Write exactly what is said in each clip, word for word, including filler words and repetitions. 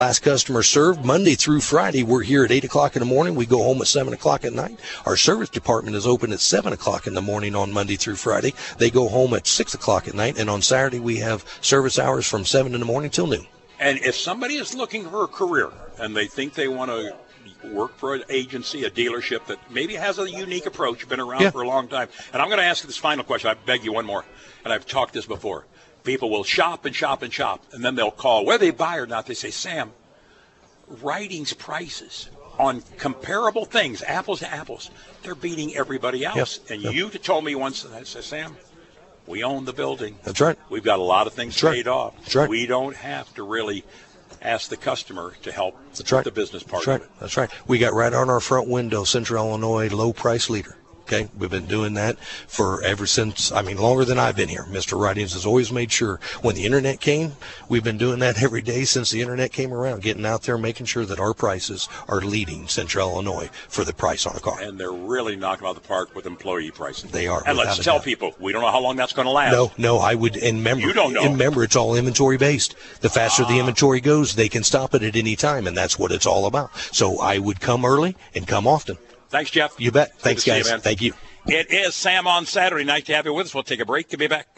Last customer served Monday through Friday. We're here at eight o'clock in the morning. We go home at seven o'clock at night. Our service department is open at seven o'clock in the morning on Monday through Friday. They go home at six o'clock at night. And on Saturday, we have service hours from seven in the morning till noon. And if somebody is looking for a career and they think they want to work for an agency, a dealership that maybe has a unique approach, been around yeah. for a long time. And I'm going to ask you this final question. I beg you one more. And I've talked this before. People will shop and shop and shop, and then they'll call. Whether they buy or not, they say, Sam, Writing's prices on comparable things, apples to apples, they're beating everybody else. Yep. And yep. you told me once, and I said, Sam, we own the building. That's right. We've got a lot of things That's paid right. off. That's right. We don't have to really ask the customer to help That's right. the business part That's right. of it. That's right. We got right on our front window, Central Illinois low price leader. Okay, we've been doing that for ever since, I mean, longer than I've been here. Mister Writings has always made sure when the internet came, we've been doing that every day since the internet came around, getting out there, making sure that our prices are leading Central Illinois for the price on a car. And they're really knocking out the park with employee prices. They are. And let's tell doubt. people, we don't know how long that's going to last. No, no, I would, and remember, you don't know. And remember, it's all inventory based. The faster ah. the inventory goes, they can stop it at any time, and that's what it's all about. So I would come early and come often. Thanks, Jeff. You bet. Good Thanks, guys. You, Thank you. It is Sam on Saturday. Nice to have you with us. We'll take a break. We'll be back.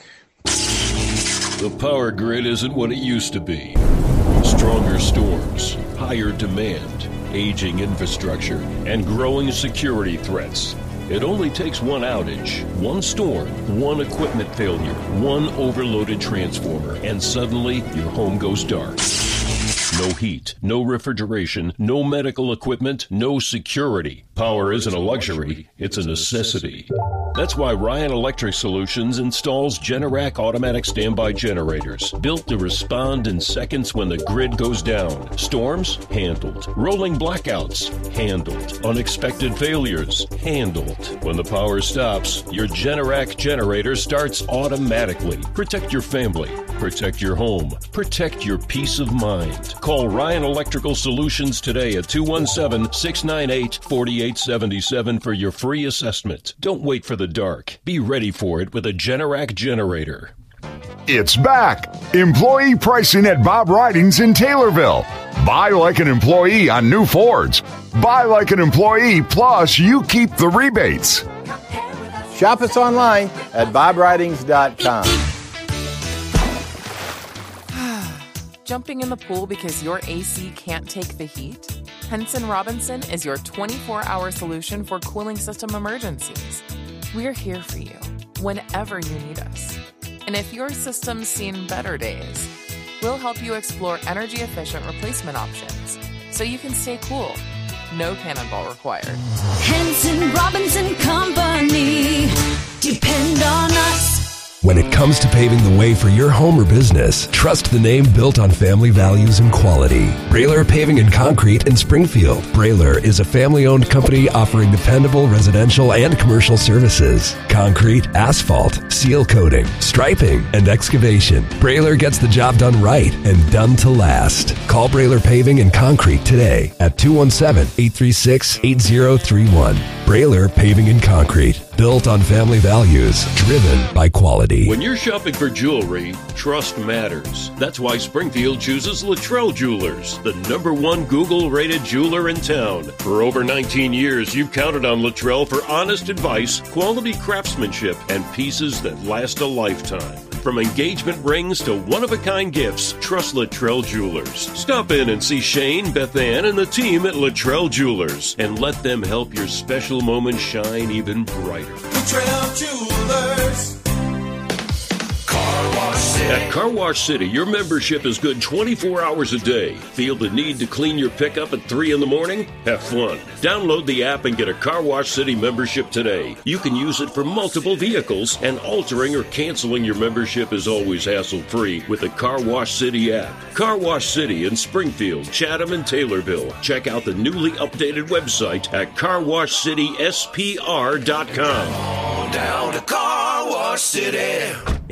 The power grid isn't what it used to be. Stronger storms, higher demand, aging infrastructure, and growing security threats. It only takes one outage, one storm, one equipment failure, one overloaded transformer, and suddenly your home goes dark. No heat, no refrigeration, no medical equipment, no security. Power isn't a luxury, it's a necessity. That's why Ryan Electric Solutions installs Generac automatic standby generators, built to respond in seconds when the grid goes down. Storms? Handled. Rolling blackouts? Handled. Unexpected failures? Handled. When the power stops, your Generac generator starts automatically. Protect your family. Protect your home. Protect your peace of mind. Call Ryan Electrical Solutions today at two one seven, six nine eight, four eight seven seven for your free assessment. Don't wait for the dark. Be ready for it with a Generac generator. It's back. Employee pricing at Bob Writings in Taylorville. Buy like an employee on new Fords. Buy like an employee, plus you keep the rebates. Shop us online at bob writings dot com. Jumping in the pool because your A C can't take the heat? Henson Robinson is your twenty-four hour solution for cooling system emergencies. We're here for you whenever you need us. And if your system's seen better days, we'll help you explore energy-efficient replacement options so you can stay cool. No cannonball required. Henson Robinson Company. Depend on us. When it comes to paving the way for your home or business, trust the name built on family values and quality. Brailer Paving and Concrete in Springfield. Brailer is a family-owned company offering dependable residential and commercial services. Concrete, asphalt, seal coating, striping, and excavation. Brailer gets the job done right and done to last. Call Brailer Paving and Concrete today at two one seven, eight three six, eight zero three one. Brailer Paving and Concrete. Built on family values, driven by quality. When you're shopping for jewelry, trust matters. That's why Springfield chooses Luttrell Jewelers, the number one Google-rated jeweler in town. For over nineteen years, you've counted on Luttrell for honest advice, quality craftsmanship, and pieces that last a lifetime. From engagement rings to one-of-a-kind gifts, trust Luttrell Jewelers. Stop in and see Shane, Beth Ann, and the team at Luttrell Jewelers, and let them help your special moment shine even brighter. Luttrell Jewelers. Car Wash City. At Car Wash City, your membership is good twenty-four hours a day. Feel the need to clean your pickup at three in the morning? Have fun. Download the app and get a Car Wash City membership today. You can use it for multiple vehicles, and altering or canceling your membership is always hassle-free with the Car Wash City app. Car Wash City in Springfield, Chatham, and Taylorville. Check out the newly updated website at car wash city s p r dot com. On down to Car Wash City.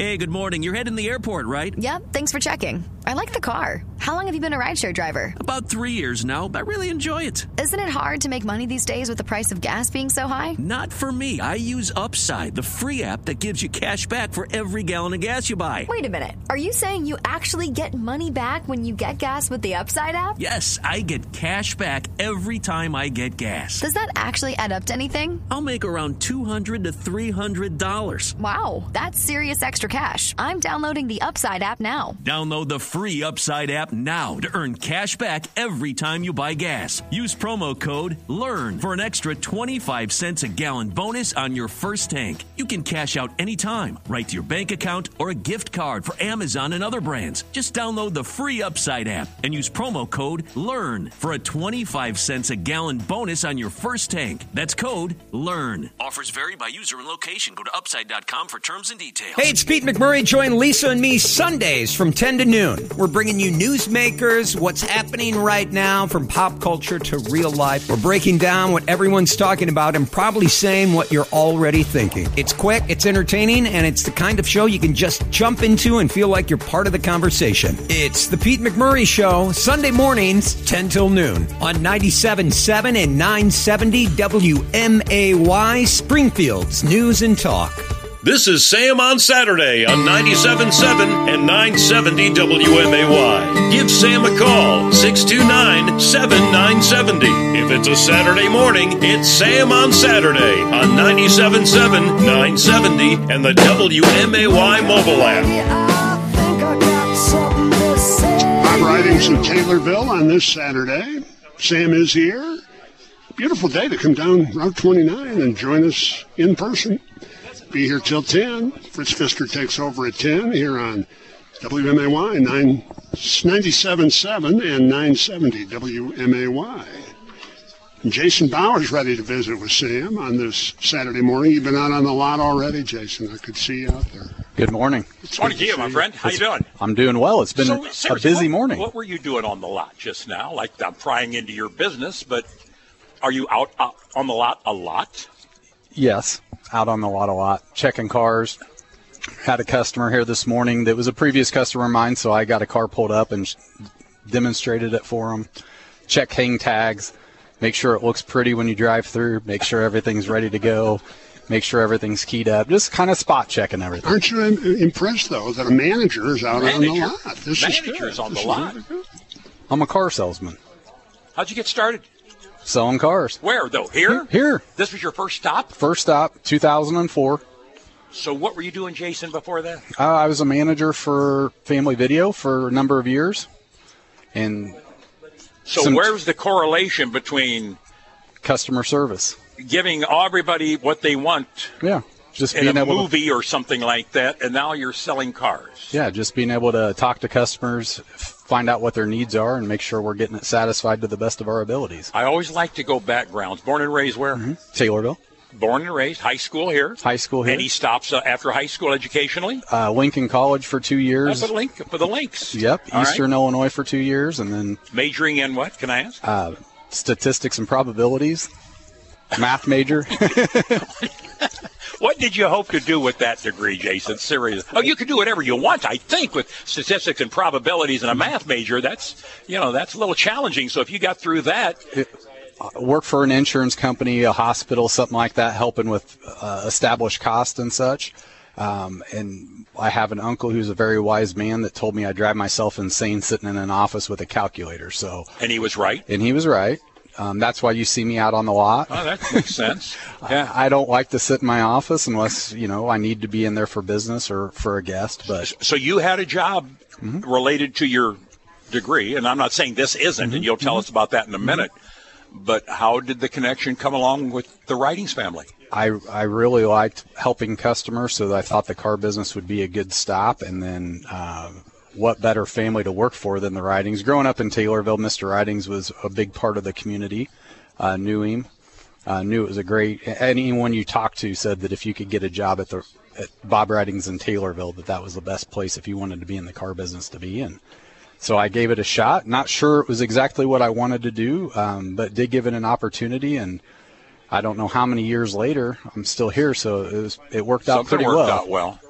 Hey, good morning. You're heading to the airport, right? Yep, thanks for checking. I like the car. How long have you been a rideshare driver? About three years now. I really enjoy it. Isn't it hard to make money these days with the price of gas being so high? Not for me. I use Upside, the free app that gives you cash back for every gallon of gas you buy. Wait a minute. Are you saying you actually get money back when you get gas with the Upside app? Yes, I get cash back every time I get gas. Does that actually add up to anything? I'll make around two hundred to three hundred dollars. Wow, that's serious extra cash. I'm downloading the Upside app now. Download the free Upside app now to earn cash back every time you buy gas. Use promo code LEARN for an extra twenty-five cents a gallon bonus on your first tank. You can cash out anytime, right to your bank account or a gift card for Amazon and other brands. Just download the free Upside app and use promo code LEARN for a twenty-five cents a gallon bonus on your first tank. That's code LEARN. Offers vary by user and location. Go to upside dot com for terms and details. Hey, it's Pete McMurray. Join Lisa and me Sundays from ten to noon. We're bringing you newsmakers, what's happening right now from pop culture to real life. We're breaking down what everyone's talking about and probably saying what you're already thinking. It's quick, it's entertaining, and it's the kind of show you can just jump into and feel like you're part of the conversation. It's the Pete McMurray Show, Sunday mornings, ten till noon on ninety-seven point seven and nine seventy W M A Y, Springfield's News and Talk. This is Sam on Saturday on ninety-seven point seven and nine seventy W M A Y. Give Sam a call, six two nine, seven nine seven zero. If it's a Saturday morning, it's Sam on Saturday on ninety-seven point seven, nine seventy, and the W M A Y mobile app. Bob Ridings in Taylorville on this Saturday. Sam is here. Beautiful day to come down Route twenty-nine and join us in person. Be here till ten. Fritz Pfister takes over at ten here on W M A Y ninety-seven point seven and nine seventy W M A Y. Jason Bauer's ready to visit with Sam on this Saturday morning. You've been out on the lot already, Jason. I could see you out there. Good morning. Good morning to you, my friend. How you doing? I'm doing well. It's been so, a, a busy what, morning. What were you doing on the lot just now? Like, I'm prying into your business, but are you out, out on the lot a lot? Yes, out on the lot a lot. Checking cars. Had a customer here this morning that was a previous customer of mine, so I got a car pulled up and demonstrated it for him. Check hang tags. Make sure it looks pretty when you drive through. Make sure everything's ready to go. Make sure everything's keyed up. Just kind of spot checking everything. Aren't you impressed, though, that a manager is out manager, on the lot? This manager is, is on this the lot. Really I'm a car salesman. How'd you get started? Selling cars. Where, though? Here? Here. This was your first stop? First stop, two thousand four. So what were you doing, Jason, before that? Uh, I was a manager for Family Video for a number of years. And so some where's the correlation between customer service, giving everybody what they want? Yeah, just in being a able movie to, or something like that, and now you're selling cars. Yeah, just being able to talk to customers, find out what their needs are, and make sure we're getting it satisfied to the best of our abilities. I always like to go backgrounds. Born and raised where? Mm-hmm. Taylorville. Born and raised, high school here. High school here. Any stops uh, after high school educationally? Uh, Lincoln College for two years. Oh, for, the link, for the Links. Yep, All Eastern right. Illinois for two years, and then majoring in what? Can I ask? Uh, statistics and probabilities. Math major. What did you hope to do with that degree, Jason? Seriously. Oh, you could do whatever you want, I think, with statistics and probabilities and a math major. That's, you know, that's a little challenging. So if you got through that. It, uh, work for an insurance company, a hospital, something like that, helping with uh, established costs and such. Um, and I have an uncle who's a very wise man that told me I drive myself insane sitting in an office with a calculator. So. And he was right? And he was right. Um, that's why you see me out on the lot. Oh, that makes sense. Yeah. I, I don't like to sit in my office unless, you know, I need to be in there for business or for a guest. But so you had a job mm-hmm. related to your degree, and I'm not saying this isn't, mm-hmm. and you'll tell mm-hmm. us about that in a minute. Mm-hmm. But how did the connection come along with the Ridings family? I, I really liked helping customers, so I thought the car business would be a good stop. And then uh, what better family to work for than the Ridings? Growing up in Taylorville, Mister Ridings was a big part of the community. Uh, knew him, uh, knew it was a great. Anyone you talked to said that if you could get a job at the at Bob Ridings in Taylorville, that that was the best place if you wanted to be in the car business to be in. So I gave it a shot. Not sure it was exactly what I wanted to do, um, but did give it an opportunity. And I don't know how many years later I'm still here, so it was it worked out Something pretty worked well. out well.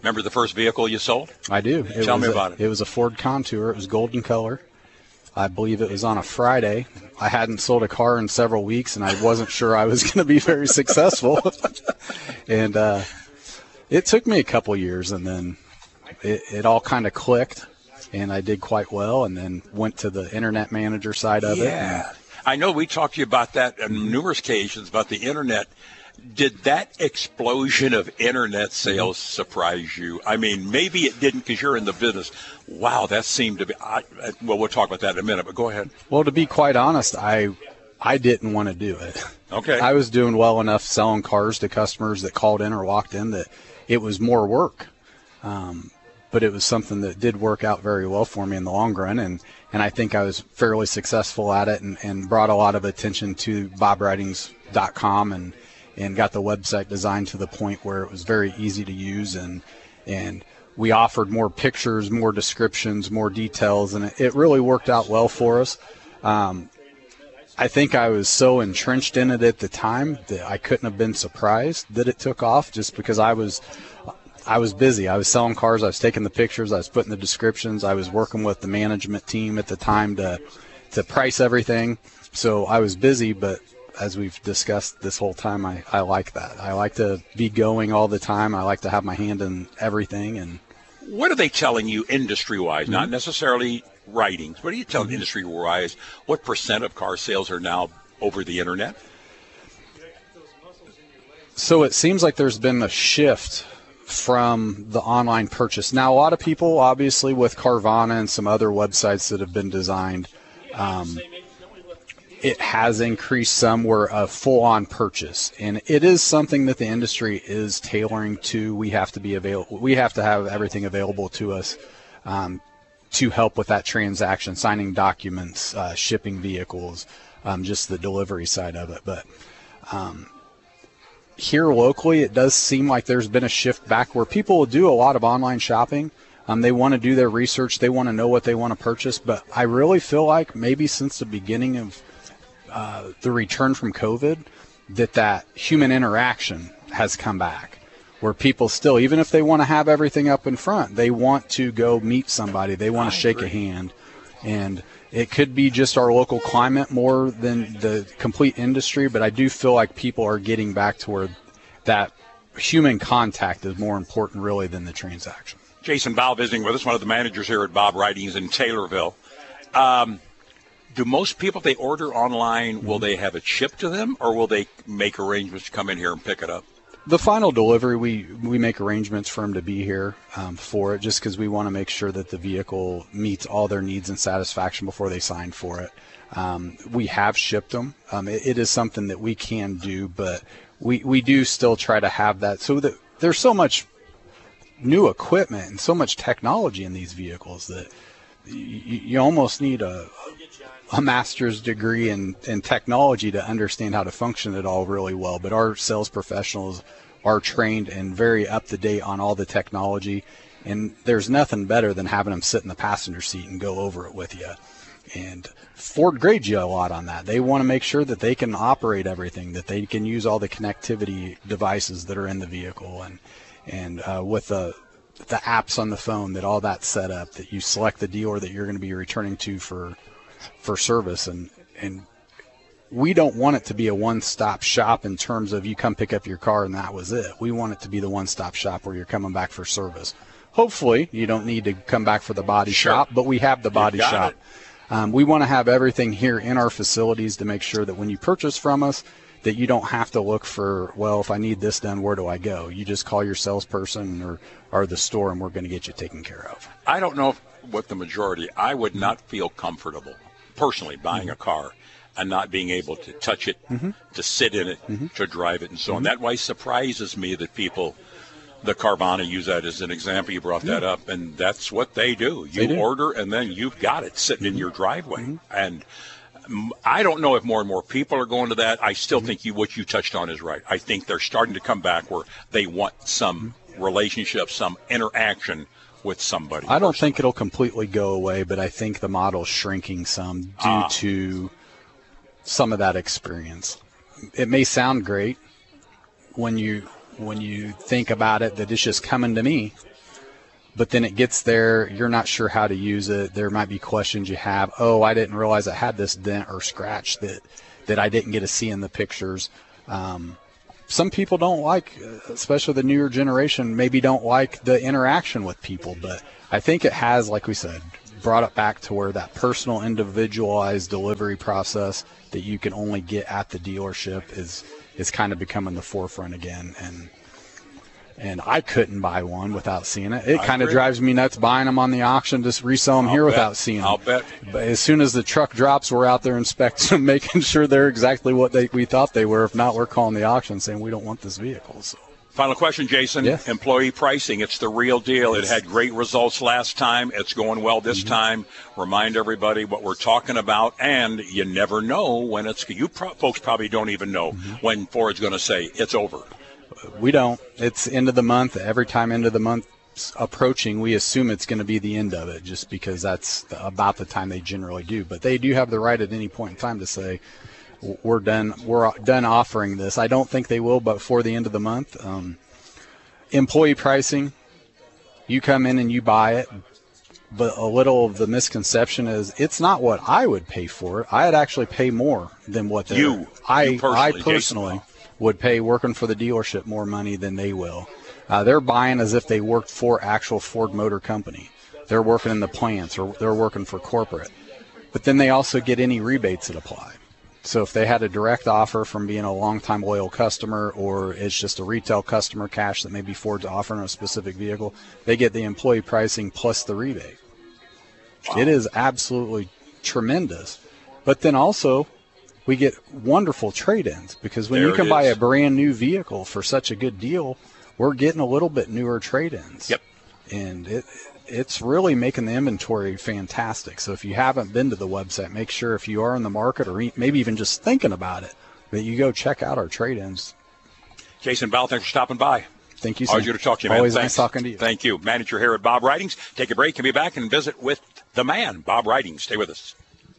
Remember the first vehicle you sold? I do. It Tell me a, about it. It was a Ford Contour. It was golden color. I believe it was on a Friday. I hadn't sold a car in several weeks, and I wasn't sure I was going to be very successful. and uh, it took me a couple years, and then it, it all kind of clicked, and I did quite well, and then went to the internet manager side of it. Yeah. I know we talked to you about that on numerous occasions, about the internet. Did that explosion of internet sales surprise you? I mean, maybe it didn't because you're in the business. Wow, that seemed to be I, – well, we'll talk about that in a minute, but go ahead. Well, to be quite honest, I I didn't want to do it. Okay. I was doing well enough selling cars to customers that called in or walked in that it was more work. Um, but it was something that did work out very well for me in the long run, and, and I think I was fairly successful at it and, and brought a lot of attention to bob ridings dot com and – and got the website designed to the point where it was very easy to use, and and we offered more pictures, more descriptions, more details, and it, it really worked out well for us. Um, I think I was so entrenched in it at the time that I couldn't have been surprised that it took off, just because I was I was busy. I was selling cars, I was taking the pictures, I was putting the descriptions, I was working with the management team at the time to to price everything. So I was busy, but as we've discussed this whole time, I, I like that. I like to be going all the time. I like to have my hand in everything. And what are they telling you industry-wise? Mm-hmm. Not necessarily writings. What are you telling mm-hmm. industry-wise? What percent of car sales are now over the internet? So it seems like there's been a shift from the online purchase. Now, a lot of people, obviously, with Carvana and some other websites that have been designed, um, it has increased some where a full-on purchase, and it is something that the industry is tailoring to. We have to be available. We have to have everything available to us um, to help with that transaction, signing documents, uh, shipping vehicles, um, just the delivery side of it. But um, here locally, it does seem like there's been a shift back where people will do a lot of online shopping. Um, they want to do their research. They want to know what they want to purchase. But I really feel like maybe since the beginning of Uh, the return from COVID, that that human interaction has come back, where people still, even if they want to have everything up in front, they want to go meet somebody. They want to shake a hand. And it could be just our local climate more than the complete industry, but I do feel like people are getting back to where that human contact is more important really than the transaction. Jason Bow visiting with us, one of the managers here at Bob Ridings in Taylorville. Um, Do most people, if they order online, will they have it shipped to them, or will they make arrangements to come in here and pick it up? The final delivery, we, we make arrangements for them to be here um, for it, just because we want to make sure that the vehicle meets all their needs and satisfaction before they sign for it. Um, we have shipped them. Um, it, it is something that we can do, but we, we do still try to have that. So that there's so much new equipment and so much technology in these vehicles that you, you almost need a a master's degree in, in technology to understand how to function it all really well. But our sales professionals are trained and very up to date on all the technology. And there's nothing better than having them sit in the passenger seat and go over it with you. And Ford grades you a lot on that. They want to make sure that they can operate everything, that they can use all the connectivity devices that are in the vehicle. And, and uh, with the, the apps on the phone, that all that's set up, that you select the dealer that you're going to be returning to for for service, and and we don't want it to be a one-stop shop in terms of you come pick up your car and that was it. We want it to be the one-stop shop where you're coming back for service. Hopefully you don't need to come back for the body sure. shop, but we have the body You've got shop. Um, we want to have everything here in our facilities to make sure that when you purchase from us, that you don't have to look for, well, if I need this done, where do I go? You just call your salesperson or, or the store, and we're going to get you taken care of. I don't know if, what the majority, I would not feel comfortable personally buying a car and not being able to touch it, mm-hmm. to sit in it, mm-hmm. to drive it, and so mm-hmm. on. That why surprises me that people, the Carvana, use that as an example. You brought that up, and that's what they do. You they do. order, and then you've got it sitting mm-hmm. in your driveway. Mm-hmm. And I don't know if more and more people are going to that. I still mm-hmm. think you what you touched on is right. I think they're starting to come back where they want some mm-hmm. relationship, some interaction with somebody. I don't personally. think it'll completely go away, but I think the model's shrinking some due ah. to some of that experience. It may sound great when you when you think about it that it's just coming to me but then it gets there, you're not sure how to use it. There might be questions you have. Oh, I didn't realize I had this dent or scratch that, that I didn't get to see in the pictures. Um, some people don't like, especially the newer generation, maybe don't like the interaction with people, but I think it has, like we said, brought it back to where that personal, individualized delivery process that you can only get at the dealership is is kind of becoming the forefront again. And and I couldn't buy one without seeing it. It kind of drives me nuts buying them on the auction, just resell them I'll here bet. without seeing them. I'll bet. But as soon as the truck drops, we're out there inspecting them, making sure they're exactly what they we thought they were. If not, we're calling the auction saying we don't want this vehicle. So. Final question, Jason. Yes. Employee pricing, it's the real deal. It had great results last time. It's going well this Mm-hmm. time. Remind everybody what we're talking about, and you never know when it's – you pro- folks probably don't even know Mm-hmm. when Ford's going to say it's over. We don't. It's end of the month. Every time end of the month approaching, we assume it's going to be the end of it just because that's the, about the time they generally do. But they do have the right at any point in time to say, we're done we're done offering this. I don't think they will, but for the end of the month. Um, employee pricing, you come in and you buy it, but a little of the misconception is it's not what I would pay for it. I'd actually pay more than what they You, I, you personally, I Jason. personally would pay working for the dealership more money than they will. Uh, they're buying as if they worked for actual Ford Motor Company. They're working in the plants or they're working for corporate. But then they also get any rebates that apply. So if they had a direct offer from being a longtime loyal customer, or it's just a retail customer cash that maybe Ford's offering a specific vehicle, they get the employee pricing plus the rebate. Wow. It is absolutely tremendous. But then also we get wonderful trade-ins because when There you can it buy is. a brand new vehicle for such a good deal, we're getting a little bit newer trade-ins. Yep. And it it's really making the inventory fantastic. So if you haven't been to the website, make sure if you are in the market or maybe even just thinking about it, that you go check out our trade-ins. Jason Bell, thanks for stopping by. Thank you, Always Sam. good to talk to you, man. Always Thanks. nice talking to you. Thank you. Manager here at Bob Ridings. Take a break and be back and visit with the man, Bob Ridings. Stay with us.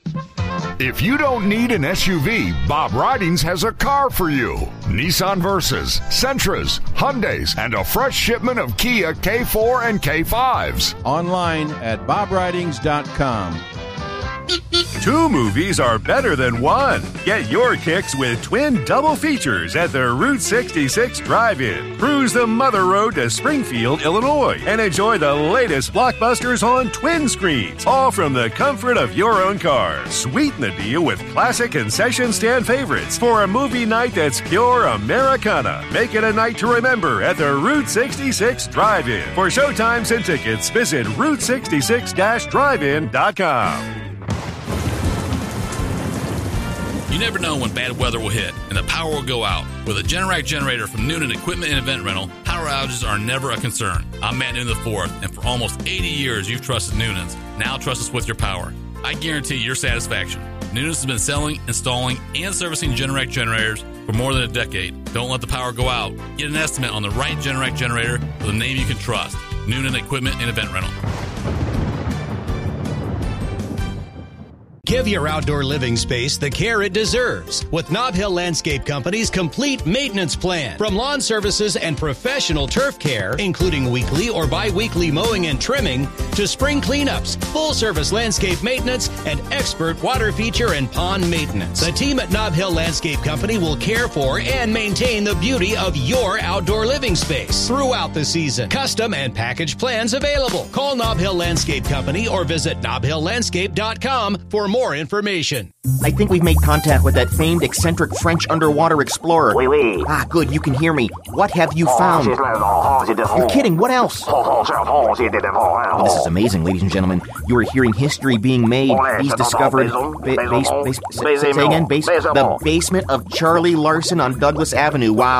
If you don't need an S U V, Bob Ridings has a car for you. Nissan Versas, Sentras, Hyundais, and a fresh shipment of Kia K four and K fives. Online at bob ridings dot com. Two movies are better than one. Get your kicks with twin double features at the Route sixty-six Drive-In. Cruise the Mother Road to Springfield, Illinois, and enjoy the latest blockbusters on twin screens, all from the comfort of your own car. Sweeten the deal with classic concession stand favorites for a movie night that's pure Americana. Make it a night to remember at the Route sixty-six Drive-In. For showtimes and tickets, visit route sixty-six dash drive in dot com. You never know when bad weather will hit and the power will go out. With a Generac generator from Noonan Equipment and Event Rental, power outages are never a concern. I'm Matt Noonan the fourth, and for almost eighty years you've trusted Noonan's. Now trust us with your power. I guarantee your satisfaction. Noonan's has been selling, installing, and servicing Generac generators for more than a decade. Don't let the power go out. Get an estimate on the right Generac generator with a name you can trust. Noonan Equipment and Event Rental. Give your outdoor living space the care it deserves with Nob Hill Landscape Company's complete maintenance plan. From lawn services and professional turf care, including weekly or bi-weekly mowing and trimming, to spring cleanups, full-service landscape maintenance, and expert water feature and pond maintenance. The team at Nob Hill Landscape Company will care for and maintain the beauty of your outdoor living space throughout the season. Custom and package plans available. Call Nob Hill Landscape Company or visit nob hill landscape dot com for more information. I think we've made contact with that famed eccentric French underwater explorer. Oui, oui. Ah, good, you can hear me. What have you found? You're kidding, what else? Oh, this is amazing, ladies and gentlemen. You are hearing history being made. He's discovered... Ba- base, base, say, say again, base, the basement of Charlie Larson on Douglas Avenue. Wow.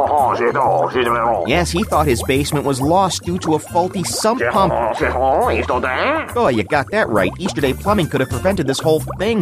Yes, he thought his basement was lost due to a faulty sump pump. Oh, you got that right. Easter Day Plumbing could have prevented this whole thing.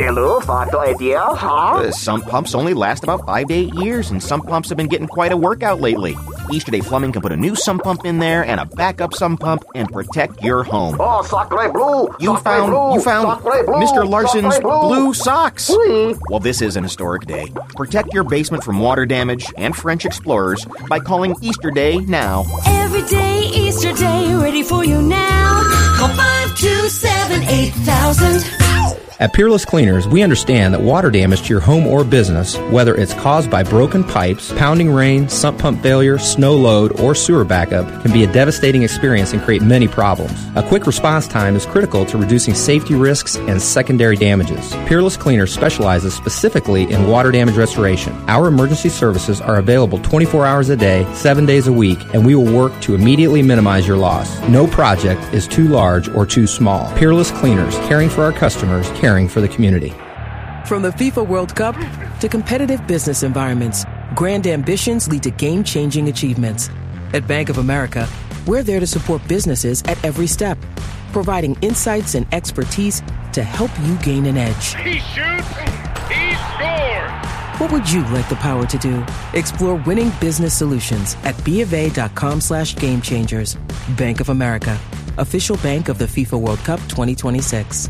Uh, sump pumps only last about five to eight years, and sump pumps have been getting quite a workout lately. Easterday Plumbing can put a new sump pump in there and a backup sump pump and protect your home. Oh, Sacre Blue! You Sacre found Blue, you found Sacre Blue, Mister Larson's Sacre Blue. blue socks. Oui. Well, this is an historic day. Protect your basement from water damage and French explorers by calling Easterday now. Every day, Easter Day, ready for you now. Call five two seven, eight thousand. At Peerless Cleaners, we understand that water damage to your home or business, whether it's caused by broken pipes, pounding rain, sump pump failure, snow load, or sewer backup, can be a devastating experience and create many problems. A quick response time is critical to reducing safety risks and secondary damages. Peerless Cleaners specializes specifically in water damage restoration. Our emergency services are available twenty-four hours a day, seven days a week, and we will work to immediately minimize your loss. No project is too large or too small. Peerless Cleaners, caring for our customers, caring for the community. From the FIFA World Cup to competitive business environments, grand ambitions lead to game-changing achievements. At Bank of America, we're there to support businesses at every step, providing insights and expertise to help you gain an edge. He shoots, he scores! What would you like the power to do? Explore winning business solutions at BofA.com slash game changers. Bank of America, official bank of the FIFA World Cup twenty twenty-six.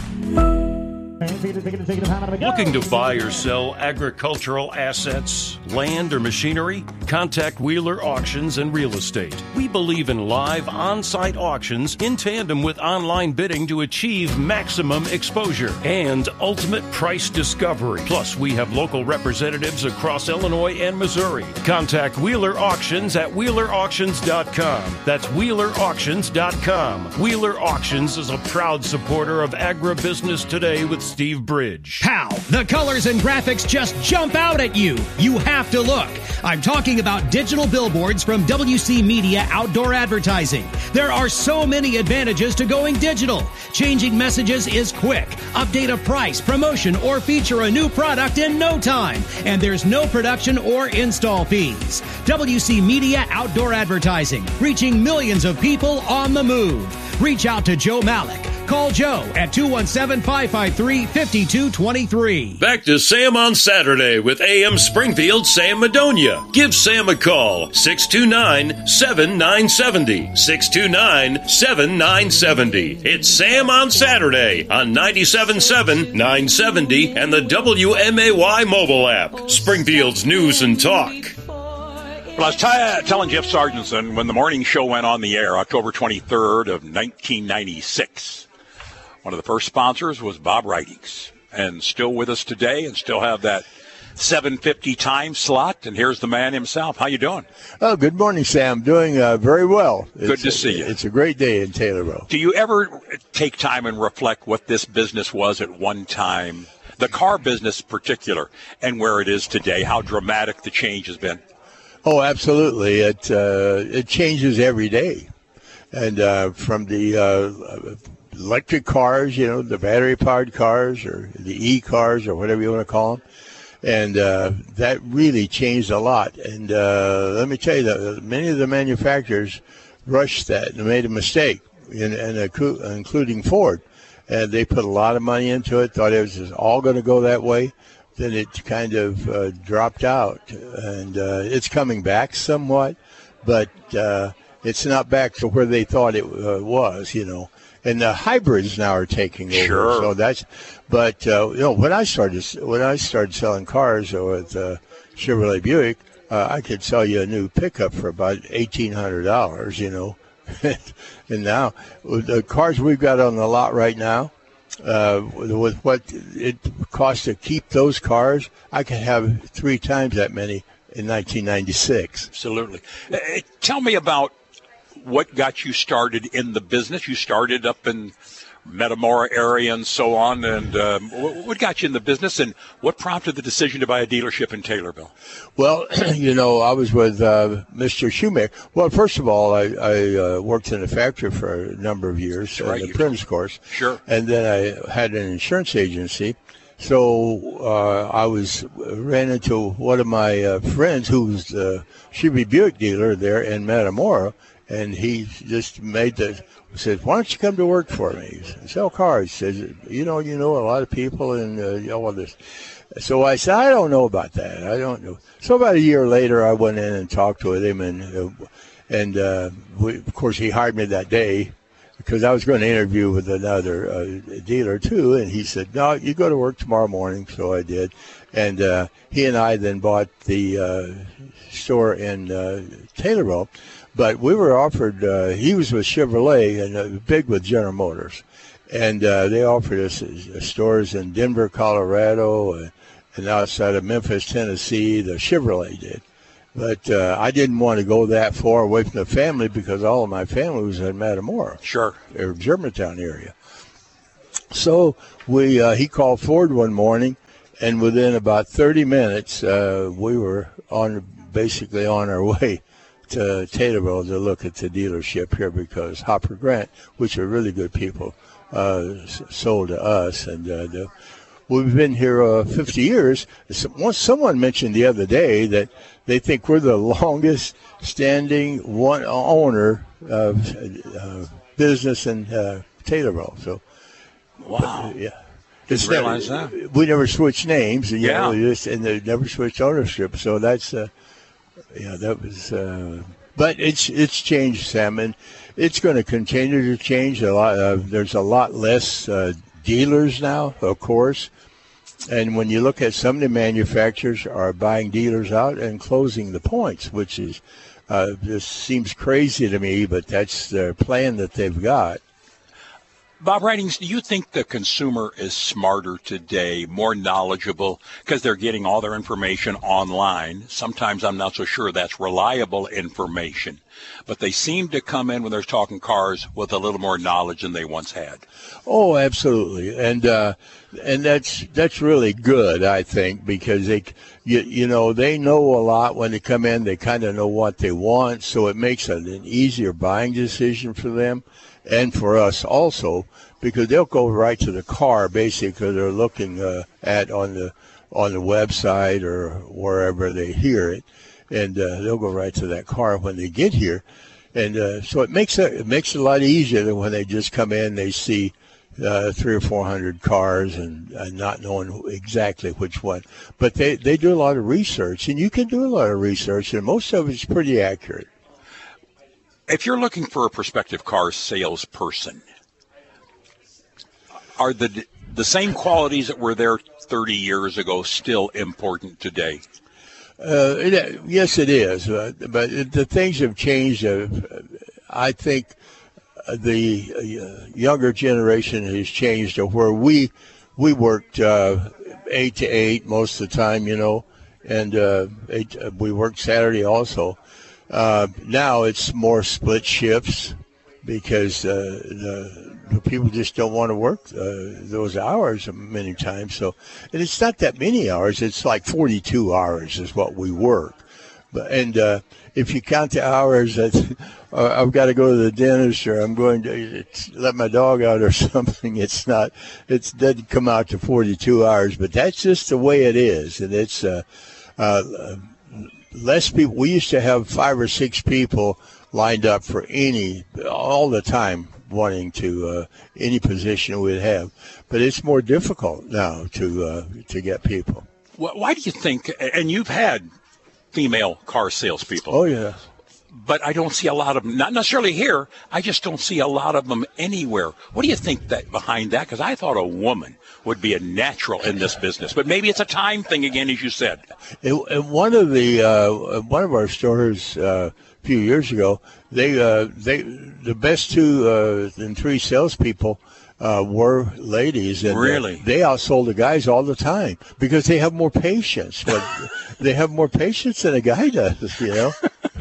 Looking to buy or sell agricultural assets, land, or machinery? Contact Wheeler Auctions and Real Estate. We believe in live on-site auctions in tandem with online bidding to achieve maximum exposure and ultimate price discovery. Plus, we have local representatives across Illinois and Missouri. Contact Wheeler Auctions at wheeler auctions dot com. That's wheeler auctions dot com. Wheeler Auctions is a proud supporter of agribusiness today with Steve Bridge. Pow! The colors and graphics just jump out at you. You have to look. I'm talking about digital billboards from W C Media Outdoor Advertising. There are so many advantages to going digital. Changing messages is quick. Update a price, promotion, or feature a new product in no time. And there's no production or install fees. W C Media Outdoor Advertising, reaching millions of people on the move. Reach out to Joe Malik. Call Joe at two one seven, five five three, five two two three. Back to Sam on Saturday with A M Springfield Sam Madonia. Give Sam a call, six two nine, seven nine seven zero, six two nine, seven nine seven zero. It's Sam on Saturday on ninety-seven point seven, nine seventy and the W M A Y mobile app. Springfield's News and Talk. Well, I was t- telling Jeff Sargentson when the morning show went on the air, October twenty-third of nineteen ninety-six. One of the first sponsors was Bob Ridings, and still with us today, and still have that seven fifty time slot. And here's the man himself. How you doing? Oh, good morning, Sam. Doing uh, very well. Good it's to a, see you. It's a great day in Taylorville. Do you ever take time and reflect what this business was at one time, the car business in particular, and where it is today, how dramatic the change has been? Oh, absolutely. It uh, it changes every day, and uh, from the uh, electric cars, you know, the battery-powered cars, or the e-cars, or whatever you want to call them, and uh, that really changed a lot. And uh, let me tell you that many of the manufacturers rushed that and made a mistake, in, in a, including Ford, and they put a lot of money into it, thought it was just all going to go that way. Then it kind of uh, dropped out, and uh, it's coming back somewhat, but uh, it's not back to where they thought it uh, was, you know. And the hybrids now are taking over. Sure. So that's, but uh, you know, when I started when I started selling cars with uh, Chevrolet Buick, uh, I could sell you a new pickup for about eighteen hundred dollars, you know. And now the cars we've got on the lot right now, uh, with what it costs to keep those cars, I could have three times that many in nineteen ninety-six. Absolutely. Uh, tell me about what got you started in the business. You started up in Metamora area and so on, and um, what got you in the business, and what prompted the decision to buy a dealership in Taylorville? Well, you know, I was with uh, Mister Shoemaker. Well, first of all, I, I uh, worked in a factory for a number of years, right, in the apprentice course. Sure. And then I had an insurance agency. So uh, I was ran into one of my uh, friends who was the Chevy Buick dealer there in Metamora, and he just made the said, "Why don't you come to work for me? Sell cars." He says, "You know, you know a lot of people and uh, all this." So I said, "I don't know about that. I don't know." So about a year later, I went in and talked with him, and uh, and uh, we, of course he hired me that day because I was going to interview with another uh, dealer too. And he said, "No, you go to work tomorrow morning." So I did, and uh, he and I then bought the uh, store in uh, Taylorville. But we were offered. Uh, he was with Chevrolet and uh, big with General Motors, and uh, they offered us uh, stores in Denver, Colorado, uh, and outside of Memphis, Tennessee. The Chevrolet did, but uh, I didn't want to go that far away from the family because all of my family was in Matamoros, sure, or Germantown area. So we uh, he called Ford one morning, and within about thirty minutes, uh, we were on basically on our way to Taylorville to look at the dealership here because Hopper Grant, which are really good people, uh, sold to us. And uh, the, we've been here uh, fifty years. Once someone mentioned the other day that they think we're the longest standing one owner of uh, business in uh, Taylorville. So, wow. But, yeah. Didn't realize that. We never switched names, and, yeah. know, just, and they never switched ownership. So that's, uh, yeah, that was. Uh, but it's it's changed, Sam, and it's going to continue to change a lot. Uh, there's a lot less uh, dealers now, of course, and when you look at some of the manufacturers are buying dealers out and closing the points, which is uh, just seems crazy to me, but that's their plan that they've got. Bob Ridings, do you think the consumer is smarter today, more knowledgeable, because they're getting all their information online? Sometimes I'm not so sure that's reliable information, but they seem to come in when they're talking cars with a little more knowledge than they once had. Oh, absolutely, and uh, and that's that's really good, I think, because they, you, you know, they know a lot when they come in. They kind of know what they want, so it makes it an easier buying decision for them. And for us also, because they'll go right to the car basically they're looking uh, at on the on the website or wherever they hear it, and uh, they'll go right to that car when they get here, and uh, so it makes it, it makes it a lot easier than when they just come in, they see uh, three or four hundred cars and, and not knowing exactly which one. But they they do a lot of research, and you can do a lot of research, and most of it's pretty accurate. If you're looking for a prospective car salesperson, are the the same qualities that were there thirty years ago still important today? Uh, it, yes, it is. Uh, but it, the things have changed. Uh, I think the uh, younger generation has changed to where we we worked uh, eight to eight most of the time, you know, and uh, eight, uh, we worked Saturday also. Uh, now it's more split shifts because uh, the, the people just don't want to work uh, those hours many times. So, and it's not that many hours. It's like forty-two hours is what we work. But and uh, if you count the hours that uh, I've got to go to the dentist or I'm going to let my dog out or something, it's not. It doesn't come out to forty-two hours. But that's just the way it is, and it's. Uh, uh, Less people. We used to have five or six people lined up for any, all the time, wanting to uh, any position we'd have. But it's more difficult now to uh, to get people. Why do you think? And you've had female car salespeople. Oh yeah. But I don't see a lot of them. Not necessarily here. I just don't see a lot of them anywhere. What do you think that behind that? Because I thought a woman would be a natural in this business, but maybe it's a time thing again, as you said. In, in one of the uh, one of our stores uh, a few years ago, they uh, they the best two uh, and three salespeople uh, were ladies, and really uh, they outsold the guys all the time because they have more patience. But they have more patience than a guy does, you know.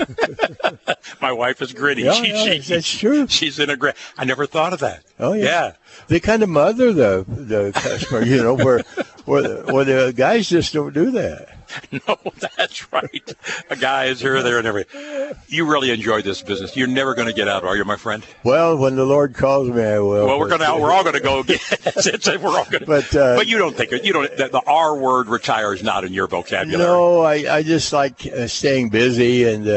My wife is gritty. Yeah, she, yeah, she, that's true. She's in a great. I never thought of that. Oh yeah. yeah. They kind of mother the the customer, you know, where where the, where the guys just don't do that. No, that's right. A guy is here, there, and everything. You really enjoyed this business. You're never going to get out, are you, my friend? Well, when the Lord calls me, I will. Well, we're going to. We're all going to go again. we're all going. But uh, but you don't think it. You don't. The, the R word retire is not in your vocabulary. No, I I just like uh, staying busy and. Uh,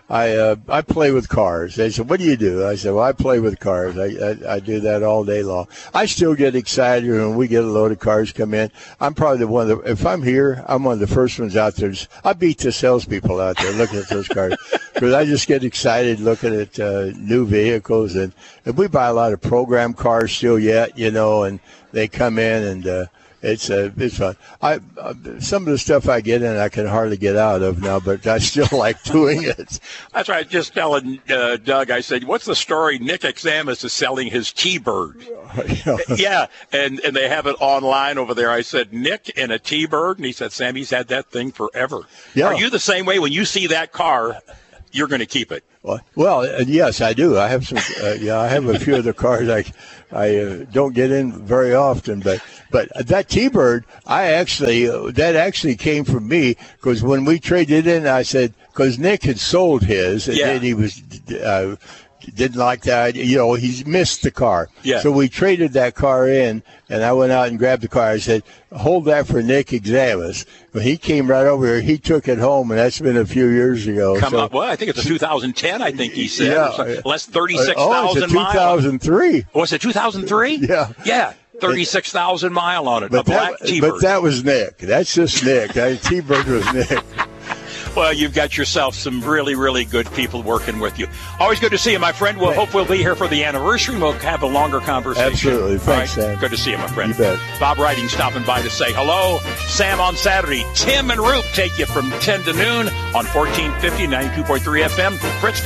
I uh, I play with cars. They said, "What do you do?" I said, "Well, I play with cars. I, I I do that all day long." I still get excited when we get a load of cars come in. I'm probably the one that, if I'm here, I'm one of the first ones out there. I beat the salespeople out there looking at those cars because I just get excited looking at uh, new vehicles, and, and we buy a lot of program cars still yet, you know, and they come in and. Uh, It's uh, it's fun. I uh, some of the stuff I get in, I can hardly get out of now, but I still like doing it. That's right. Just telling uh, Doug, I said, "What's the story?" Nick Examus is selling his T-Bird. Yeah, and and they have it online over there. I said, "Nick and a T-Bird," and he said, "Sam, he's had that thing forever." Yeah. Are you the same way? When you see that car, you're going to keep it? Well, well, uh, yes, I do. I have some. Uh, yeah, I have a few of the cars I I uh, don't get in very often, but but that T-Bird, I actually uh, that actually came from me because when we traded in, I said because Nick had sold his and Yeah. then he was. Uh, Didn't like that, you know. He's missed the car, Yeah. so we traded that car in, and I went out and grabbed the car. I said, "Hold that for Nick Examus." When he came right over here, he took it home, and that's been a few years ago. Come so, up. Well, I think it's a two thousand ten. I think he said Yeah. or something. less thirty-six Oh, thousand it's a two thousand three. miles. Was it two thousand three? Yeah, yeah, thirty-six thousand mile on it. But a black that, T-Bird. but that was Nick. That's just Nick. That T-Bird was Nick. Well, you've got yourself some really, really good people working with you. Always good to see you, my friend. We'll hope we'll be here for the anniversary. We'll have a longer conversation. Absolutely. Thanks, All right? Sam. Good to see you, my friend. You bet. Bob Riding stopping by to say hello. Sam on Saturday. Tim and Roop take you from ten to noon on fourteen fifty, ninety-two point three F M. Fritz